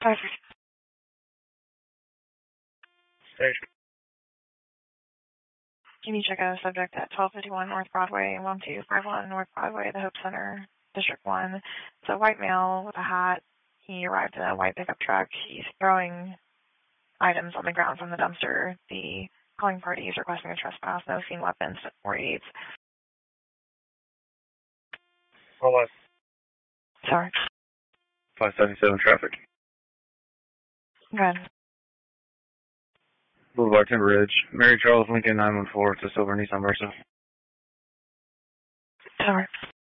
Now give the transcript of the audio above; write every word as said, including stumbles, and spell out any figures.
Station. Can you check out a subject at twelve fifty-one North Broadway, one two five one North Broadway, the Hope Center, District one. It's a white male with a hat. He arrived in a white pickup truck. He's throwing items on the ground from the dumpster. The calling party is requesting a trespass. No seen weapons, four eights. Hold on. Sorry. five seventy-seven traffic. Good. Boulevard Timber Ridge. Mary Charles Lincoln nine one four to Silver Nissan Versa. Sorry.